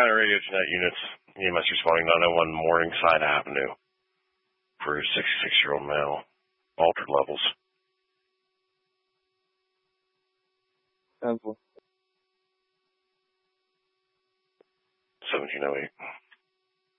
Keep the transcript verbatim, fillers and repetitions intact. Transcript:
Radio Jeanette units. E M S responding nine oh one Morningside Avenue for a sixty-six-year-old male. Altered levels. Cancel. seventeen oh eight.